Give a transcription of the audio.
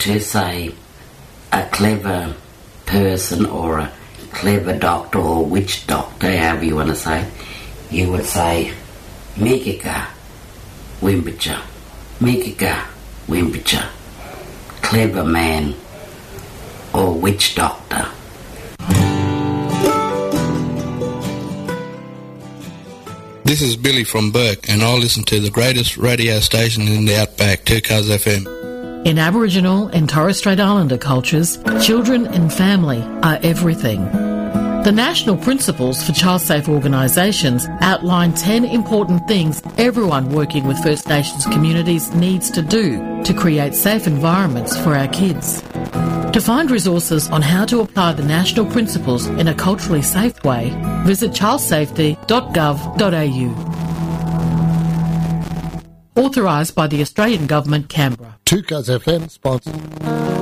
to say a clever person or a clever doctor or witch doctor, however you want to say, you would say Megika Wimbicha, Megika Wimbicha, clever man or witch doctor. This is Billy from Burke, and I listen to the greatest radio station in the Outback, 2Cuz FM. In Aboriginal and Torres Strait Islander cultures, children and family are everything. The National Principles for Child Safe Organisations outline 10 important things everyone working with First Nations communities needs to do to create safe environments for our kids. To find resources on how to apply the national principles in a culturally safe way, visit childsafety.gov.au. Authorised by the Australian Government, Canberra. 2Cuz FM sponsored.